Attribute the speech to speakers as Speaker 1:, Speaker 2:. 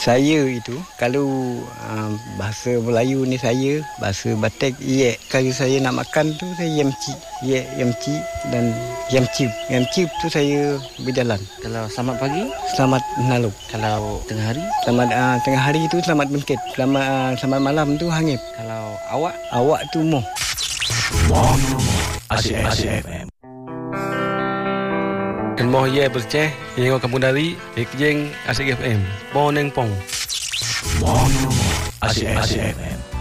Speaker 1: Saya itu kalau bahasa Melayu ni saya, bahasa Batak kalau saya nak makan tu saya yamci dan yamci tu saya berjalan.
Speaker 2: Kalau selamat pagi,
Speaker 1: selamat menaluk.
Speaker 2: Kalau tengah hari,
Speaker 1: selamat tengah hari tu selamat bengket. Selamat malam tu hangip.
Speaker 2: Kalau awak
Speaker 1: tu moh.
Speaker 3: Asyik FM.
Speaker 4: Kemoh ye berceh yang kampung dari ikjeng Asyik FM. Boneng pong.
Speaker 3: Asyik FM.